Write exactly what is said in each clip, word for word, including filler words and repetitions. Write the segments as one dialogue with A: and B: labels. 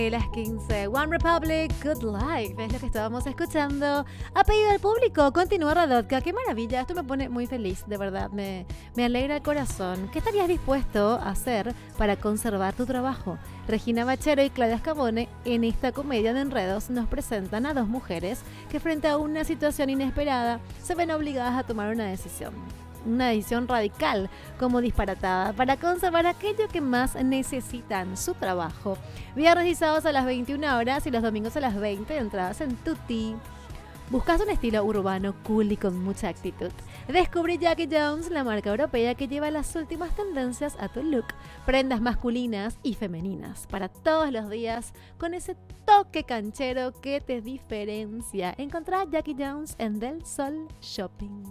A: Las quince, One Republic, Good Life, es lo que estábamos escuchando. A pedido del público, continúa Radotka. Qué maravilla, esto me pone muy feliz, de verdad, me, me alegra el corazón. ¿Qué estarías dispuesto a hacer para conservar tu trabajo? Regina Bachero y Claudia Scavone en esta comedia de enredos nos presentan a dos mujeres que frente a una situación inesperada se ven obligadas a tomar una decisión. Una decisión radical, como disparatada, para conservar aquello que más necesitan, su trabajo. Viernes y sábados a las veintiuna horas y los domingos a las veinte, entradas en Tutti. ¿Buscas un estilo urbano, cool y con mucha actitud? Descubre Jackie Jones, la marca europea que lleva las últimas tendencias a tu look. Prendas masculinas y femeninas para todos los días, con ese toque canchero que te diferencia. Encontrá Jackie Jones en Del Sol Shopping.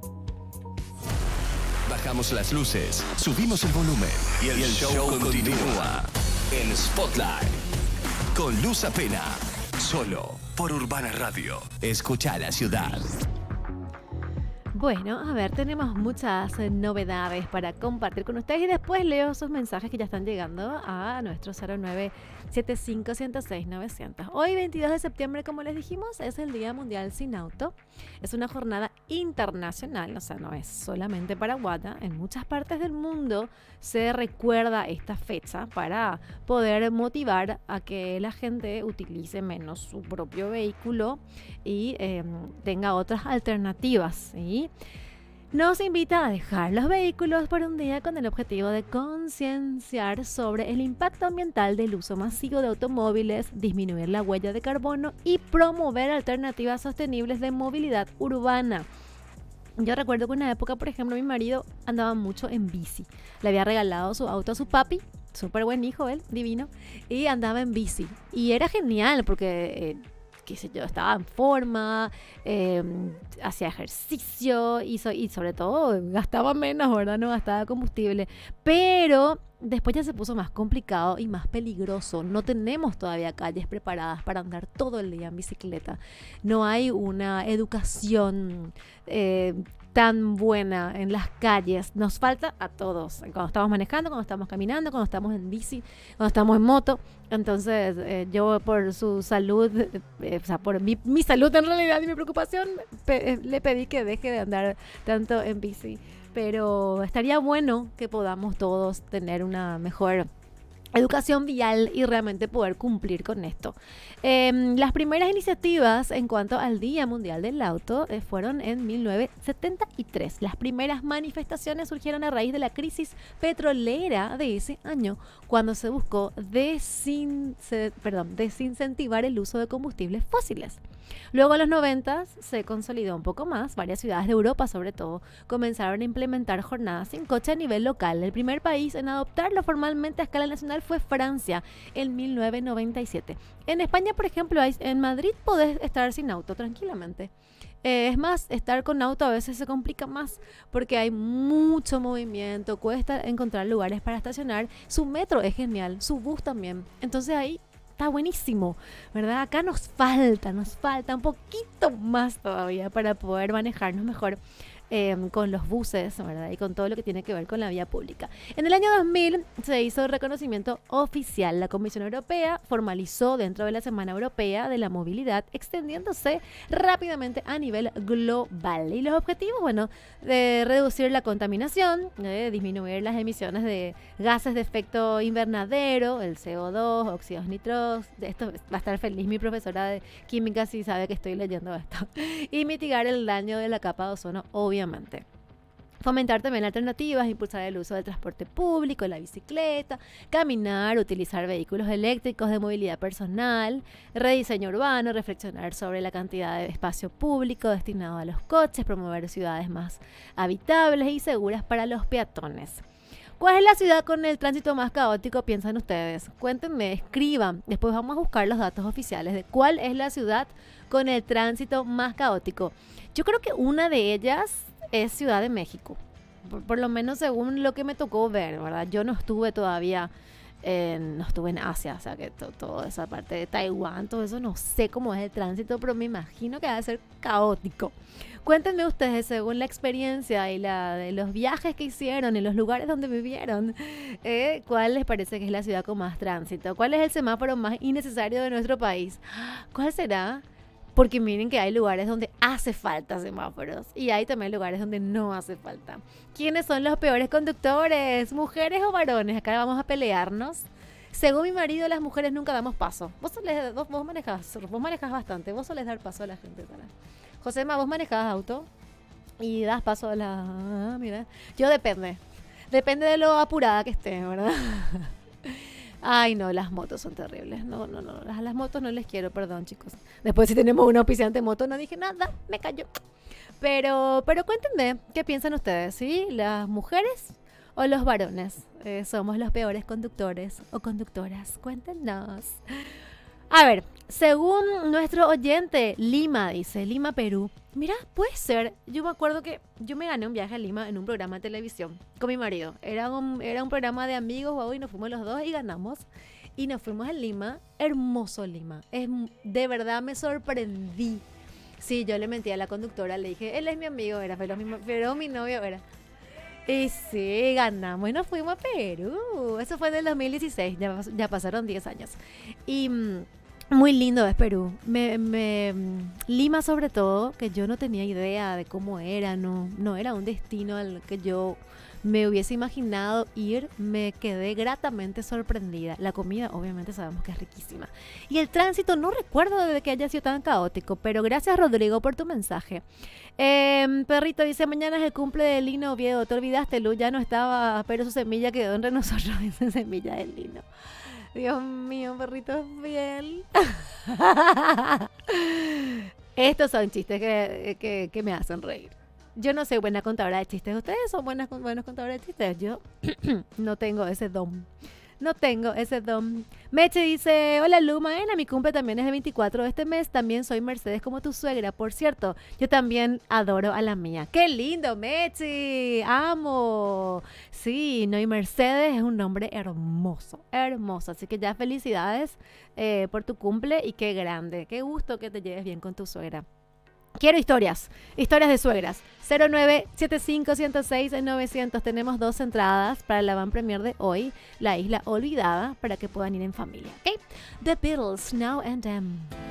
B: Bajamos las luces, subimos el volumen y el, y el show, show continúa en Spotlight con Luz Apena, solo por Urbana Radio. Escucha la ciudad.
A: Bueno, a ver, tenemos muchas novedades para compartir con ustedes y después leo sus mensajes que ya están llegando a nuestro cero nueve siete cinco, uno cero seis, nueve cero cero. Hoy, veintidós de septiembre, como les dijimos, es el Día Mundial Sin Auto. Es una jornada internacional, o sea, no es solamente para Guata. En muchas partes del mundo se recuerda esta fecha para poder motivar a que la gente utilice menos su propio vehículo y eh, tenga otras alternativas, ¿sí? Nos invita a dejar los vehículos por un día con el objetivo de concienciar sobre el impacto ambiental del uso masivo de automóviles, disminuir la huella de carbono y promover alternativas sostenibles de movilidad urbana. Yo recuerdo que en una época, por ejemplo, mi marido andaba mucho en bici. Le había regalado su auto a su papi, súper buen hijo él, divino, y andaba en bici. Y era genial porque... Eh, qué sé yo, estaba en forma, eh, hacía ejercicio y, so, y sobre todo gastaba menos, ¿verdad? No gastaba combustible. Pero después ya se puso más complicado y más peligroso. No tenemos todavía calles preparadas para andar todo el día en bicicleta. No hay una educación eh, tan buena en las calles. Nos falta a todos. Cuando estamos manejando, cuando estamos caminando, cuando estamos en bici, cuando estamos en moto. Entonces, eh, yo por su salud, eh, o sea, por mi, mi salud en realidad y mi preocupación, pe- eh, le pedí que deje de andar tanto en bici. Pero estaría bueno que podamos todos tener una mejor educación vial y realmente poder cumplir con esto. Eh, las primeras iniciativas en cuanto al Día Mundial del Auto eh, fueron en mil novecientos setenta y tres. Las primeras manifestaciones surgieron a raíz de la crisis petrolera de ese año, cuando se buscó desin, se, perdón, desincentivar el uso de combustibles fósiles. Luego en los noventa se consolidó un poco más. Varias ciudades de Europa, sobre todo, comenzaron a implementar jornadas sin coche a nivel local. El primer país en adoptarlo formalmente a escala nacional fue Francia en mil novecientos noventa y siete. En España, por ejemplo, hay, en Madrid podés estar sin auto tranquilamente. Eh, es más, estar con auto a veces se complica más porque hay mucho movimiento, cuesta encontrar lugares para estacionar. Su metro es genial, su bus también. Entonces ahí está buenísimo, ¿verdad? Acá nos falta, nos falta un poquito más todavía para poder manejarnos mejor eh, con los buses, ¿verdad? Y con todo lo que tiene que ver con la vía pública. En el año dos mil se hizo el reconocimiento oficial. La Comisión Europea formalizó dentro de la Semana Europea de la Movilidad, extendiéndose rápidamente a nivel global. Y los objetivos, bueno, de reducir la contaminación, de disminuir las emisiones de gases de efecto invernadero, el C O dos, óxidos nitrosos. De esto va a estar feliz mi profesora de química si sabe que estoy leyendo esto. Y mitigar el daño de la capa de ozono, obviamente. Fomentar también alternativas, impulsar el uso del transporte público, la bicicleta, caminar, utilizar vehículos eléctricos de movilidad personal, rediseño urbano, reflexionar sobre la cantidad de espacio público destinado a los coches, promover ciudades más habitables y seguras para los peatones. ¿Cuál es la ciudad con el tránsito más caótico, piensan ustedes? Cuéntenme, escriban. Después vamos a buscar los datos oficiales de cuál es la ciudad con el tránsito más caótico. Yo creo que una de ellas es Ciudad de México. Por, por lo menos según lo que me tocó ver, ¿verdad? Yo no estuve todavía Eh, no estuve en Asia, o sea que to, toda esa parte de Taiwán, todo eso no sé cómo es el tránsito, pero me imagino que va a ser caótico. Cuéntenme ustedes, según la experiencia y la de los viajes que hicieron y los lugares donde vivieron, eh, ¿cuál les parece que es la ciudad con más tránsito? ¿Cuál es el semáforo más innecesario de nuestro país? ¿Cuál será? Porque miren que hay lugares donde hace falta semáforos y hay también lugares donde no hace falta. ¿Quiénes son los peores conductores? ¿Mujeres o varones? Acá vamos a pelearnos. Según mi marido, las mujeres nunca damos paso. Vos, solés, vos, vos, manejás, vos manejás bastante, vos solés dar paso a la gente. ¿Para? Josema, vos manejás auto y das paso a la... Ah, mira, yo depende. Depende de lo apurada que esté, ¿verdad? Ay, no, las motos son terribles. No, no, no, las, las motos no les quiero, perdón, chicos. Después si tenemos una auspiciante moto, no dije nada, me cayó. Pero, pero cuéntenme, ¿qué piensan ustedes? ¿Sí? ¿Las mujeres o los varones eh, somos los peores conductores o conductoras? Cuéntenos. A ver, según nuestro oyente, Lima, dice, Lima, Perú. Mira, puede ser. Yo me acuerdo que yo me gané un viaje a Lima en un programa de televisión con mi marido. Era un, era un programa de amigos, wow, y nos fuimos los dos y ganamos. Y nos fuimos a Lima. Hermoso Lima. Es, de verdad me sorprendí. Sí, yo le mentí a la conductora, le dije, él es mi amigo, era, pero mi, pero mi novio era. Y sí, ganamos y nos fuimos a Perú. Eso fue en el dos mil dieciséis, ya, ya pasaron diez años. Y... muy lindo es Perú. Me, me, Lima sobre todo, que yo no tenía idea de cómo era, no, no era un destino al que yo me hubiese imaginado ir, me quedé gratamente sorprendida. La comida obviamente sabemos que es riquísima. Y el tránsito no recuerdo de que haya sido tan caótico, pero gracias Rodrigo por tu mensaje. Eh, Perrito dice, mañana es el cumple de Lino Oviedo, te olvidaste, Lu, ya no estaba, pero su semilla quedó entre nosotros, esa semilla de Lino. Dios mío, perrito fiel. Estos son chistes que, que, que me hacen reír. Yo no soy buena contadora de chistes. ¿Ustedes son buenas, buenos contadores de chistes? Yo no tengo ese don. No tengo ese don. Meche dice, hola Luma, Maena, mi cumple también es el veinticuatro de este mes. También soy Mercedes como tu suegra. Por cierto, yo también adoro a la mía. ¡Qué lindo, Meche! ¡Amo! Sí, no, y Mercedes es un nombre hermoso, hermoso. Así que ya felicidades eh, por tu cumple y qué grande. Qué gusto que te lleves bien con tu suegra. Quiero historias, historias de suegras. cero nueve siete cinco uno cero seis nueve cero cero. Tenemos dos entradas para la van premier de hoy, La Isla Olvidada, para que puedan ir en familia. ¿Ok? The Beatles, Now and Then.